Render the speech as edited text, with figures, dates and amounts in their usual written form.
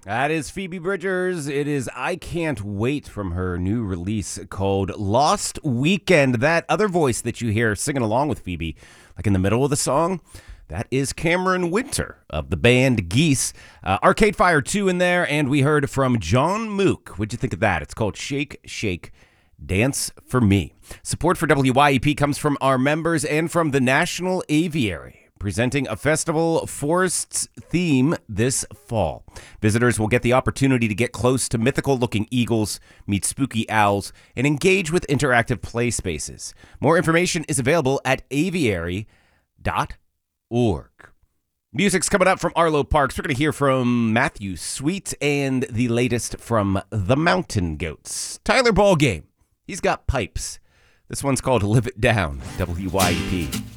That is Phoebe Bridgers. It is I Can't Wait from her new release called Lost Weekend. That other voice that you hear singing along with Phoebe, like in the middle of the song, that is Cameron Winter of the band Geese. Arcade Fire 2 in there, and we heard from John Mook. What'd you think of that? It's called Shake, Shake, Dance for Me. Support for WYEP comes from our members and from the National Aviary, presenting a festival forests theme this fall. Visitors will get the opportunity to get close to mythical-looking eagles, meet spooky owls, and engage with interactive play spaces. More information is available at aviary.org. Music's coming up from Arlo Parks. We're going to hear from Matthew Sweet and the latest from the Mountain Goats. Tyler Ballgame. He's got pipes. This one's called Live It Down, WYEP.